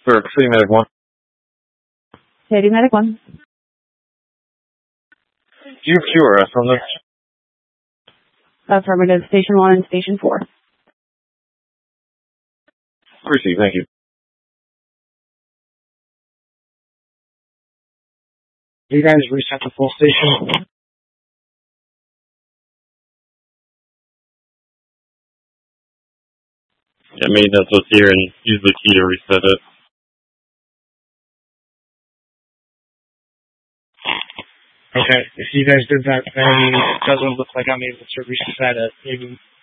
For City Medic 1. City Medic 1. Do you have QRS on there? Affirmative. Station 1 and Station 4. Receive, thank you. You guys reset the full station. Yeah, maintenance was here and use the key to reset it. Okay, if you guys did that, then it doesn't look like I'm able to reset it. Maybe